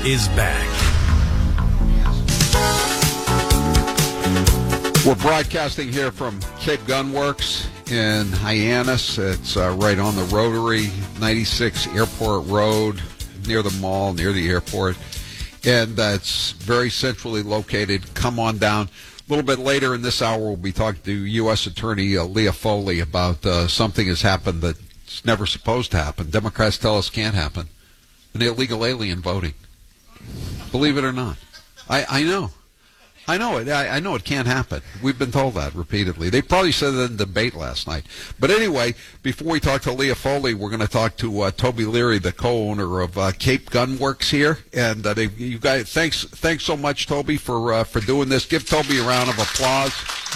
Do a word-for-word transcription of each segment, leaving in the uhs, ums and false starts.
is back. We're broadcasting here from Cape Gun Works in Hyannis. It's uh, right on the Rotary, ninety-six Airport Road, near the mall, near the airport. And uh, it's very centrally located. Come on down. A little bit later in this hour, we'll be talking to U S Attorney uh, Leah Foley about uh, something has happened that's never supposed to happen. Democrats tell us can't happen. An illegal alien voting. Believe it or not. I, I know. I know it. I, I know it can't happen. We've been told that repeatedly. They probably said that in debate last night. But anyway, before we talk to Leah Foley, we're going to talk to uh, Toby Leary, the co-owner of uh, Cape Gun Works here. And uh, they, you guys, thanks, thanks so much, Toby, for uh, for doing this. Give Toby a round of applause.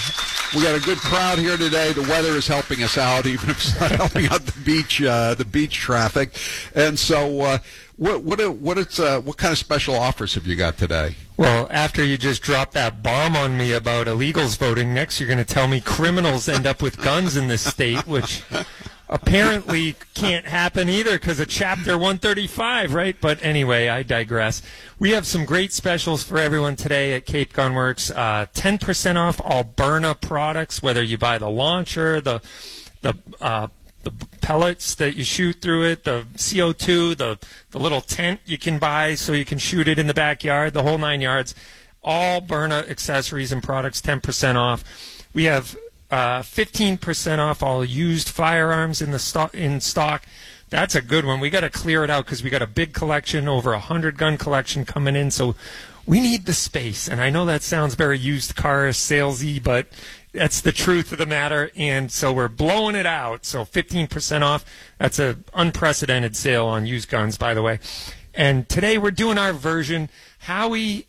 We got a good crowd here today. The weather is helping us out, even if it's not helping out the beach, uh, the beach traffic. And so, uh, what what what it's uh, what kind of special offers have you got today? Well, after you just dropped that bomb on me about illegals voting, next you're going to tell me criminals end up with guns in this state, which apparently can't happen either because of Chapter one thirty-five, right? But anyway, I digress. We have some great specials for everyone today at Cape Gun Works. Uh, ten percent off all Byrna products, whether you buy the launcher, the the uh, the pellets that you shoot through it, the C O two, the, the little tent you can buy so you can shoot it in the backyard, the whole nine yards. All Byrna accessories and products, ten percent off. We have uh, fifteen percent off all used firearms in the stock. In stock. That's a good one. We got to clear it out because we got a big collection, over a hundred gun collection coming in. So we need the space. And I know that sounds very used car salesy, but that's the truth of the matter, and so we're blowing it out. So fifteen percent off. That's an unprecedented sale on used guns, by the way. And today we're doing our version. Howie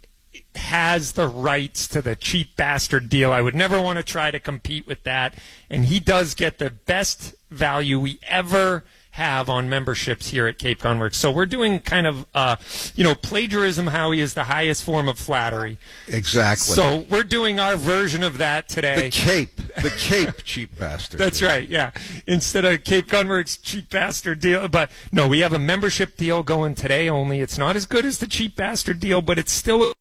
has the rights to the cheap bastard deal. I would never want to try to compete with that. And he does get the best value we ever have on memberships here at Cape Gun Works. So we're doing kind of, uh, you know, plagiarism, Howie, is the highest form of flattery. Exactly. So we're doing our version of that today. The Cape. The Cape cheap bastard. That's right, yeah. Instead of Cape Gun Works cheap bastard deal. But no, we have a membership deal going today only. It's not as good as the cheap bastard deal, but it's still,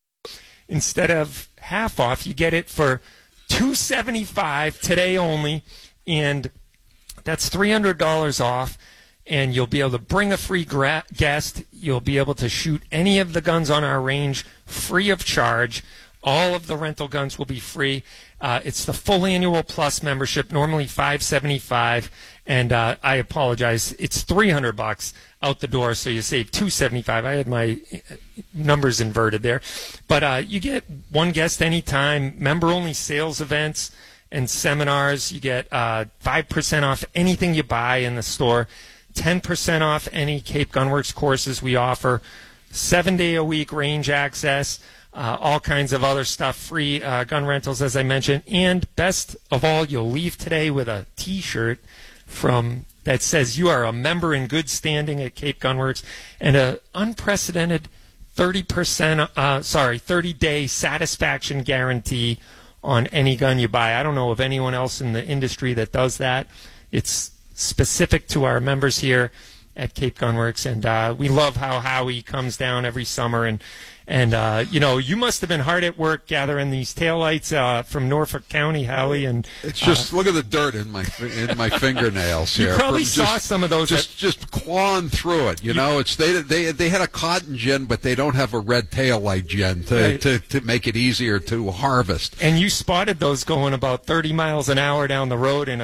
instead of half off, you get it for two hundred seventy-five dollars today only. And that's three hundred dollars off, and you'll be able to bring a free gra- guest. You'll be able to shoot any of the guns on our range free of charge. All of the rental guns will be free. Uh, it's the full annual plus membership, normally five hundred seventy-five dollars, and uh, I apologize, it's three hundred bucks out the door, so you save two hundred seventy-five dollars. I had my numbers inverted there. But uh, you get one guest anytime, member-only sales events and seminars. You get uh, five percent off anything you buy in the store, ten percent off any Cape Gun Works courses we offer, seven-day-a-week range access, uh, all kinds of other stuff, free uh, gun rentals, as I mentioned. And best of all, you'll leave today with a T-shirt from that says you are a member in good standing at Cape Gun Works, and an unprecedented thirty percent, uh, sorry, thirty-day satisfaction guarantee on any gun you buy. I don't know of anyone else in the industry that does that. It's specific to our members here at Cape Gun Works, and uh, we love how Howie comes down every summer. And, and uh, you know, you must have been hard at work gathering these taillights uh, from Norfolk County, Howie. And it's just, uh, look at the dirt in my in my fingernails you here. You probably just, saw some of those. Just, at, just clawing through it, you, you know. It's they they they had a cotton gin, but they don't have a red taillight gin to, right. to to make it easier to harvest. And you spotted those going about thirty miles an hour down the road in